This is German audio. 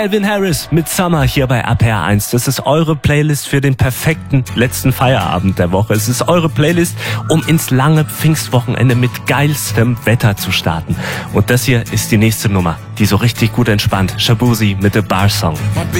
Calvin Harris mit Summer hier bei APR1. Das ist eure Playlist für den perfekten letzten Feierabend der Woche. Es ist eure Playlist, um ins lange Pfingstwochenende mit geilstem Wetter zu starten. Und das hier ist die nächste Nummer, die so richtig gut entspannt. Shaboozey mit The Bar Song.